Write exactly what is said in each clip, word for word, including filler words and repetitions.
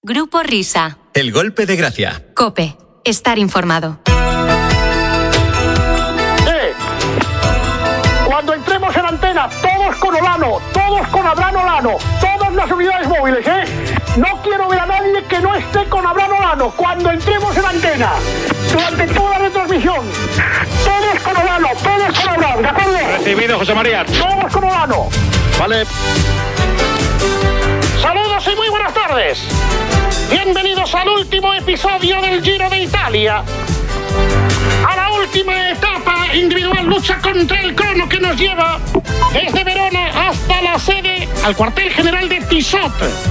Grupo Risa. El golpe de gracia. COPE. Estar informado. Eh, cuando entremos en antena, todos con Olano, todos con Abraham Olano, todas las unidades móviles, ¿eh? No quiero ver a nadie que no esté con Abraham Olano cuando entremos en antena, durante toda la retransmisión. Todos con Olano, todos con Abraham, ¿de acuerdo? Recibido, José María. Todos con Olano. Vale. Saludos y muy buenas tardes. Bienvenidos al último episodio del Giro de Italia. A la última etapa individual, lucha contra el crono que nos lleva desde Verona hasta la sede, al cuartel general de Tissot.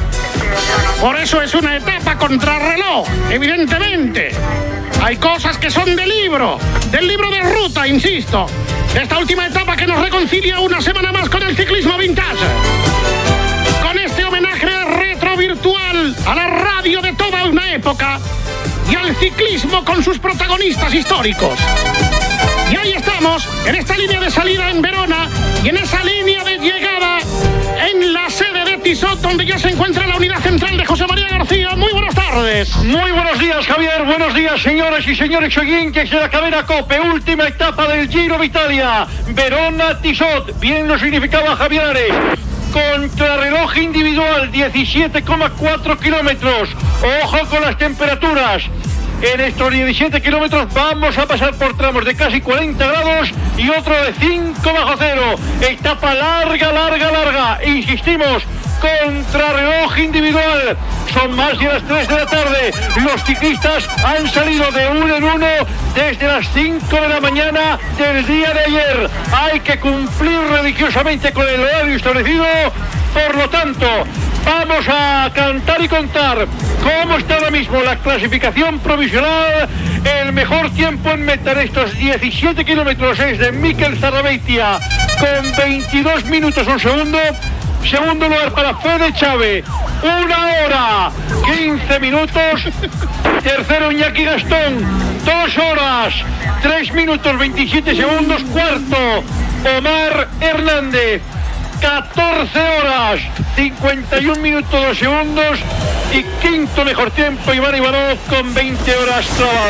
Por eso es una etapa contrarreloj, evidentemente. Hay cosas que son de libro, del libro de ruta, insisto. Esta última etapa que nos reconcilia una semana más con el ciclismo vintage. Con este homenaje retro virtual a la radio de toda una época y al ciclismo con sus protagonistas históricos. Y ahí estamos, en esta línea de salida en Verona y en esa línea de llegada en la sede de Tissot, donde ya se encuentra la unidad central de José María García. Muy buenas tardes. Muy buenos días, Javier. Buenos días, señores y señores oyentes de la cadena COPE. Última etapa del Giro de Italia. Verona-Tissot. Bien lo significaba Javier Ares. Contrarreloj individual, diecisiete coma cuatro kilómetros. Ojo con las temperaturas. En estos diecisiete kilómetros vamos a pasar por tramos de casi cuarenta grados y otro de cinco bajo cero. Etapa larga, larga, larga. Insistimos, contrarreloj individual. Son más de las tres de la tarde. Los ciclistas han salido de uno en uno desde las cinco de la mañana del día de ayer. Hay que cumplir religiosamente con el horario establecido. Por lo tanto, vamos a cantar y contar cómo está ahora mismo la clasificación provisional. El mejor tiempo en meta en estos diecisiete kilómetros es de Mikel Zarrabeitia con veintidós minutos un segundo. Segundo lugar para Fede Chávez, una hora, quince minutos. Tercero Iñaki Gastón, dos horas, tres minutos, veintisiete segundos. Cuarto, Omar Hernández, catorce horas, cincuenta y un minutos, dos segundos. Y quinto mejor tiempo, Iván Ivanov con veinte horas clavadas.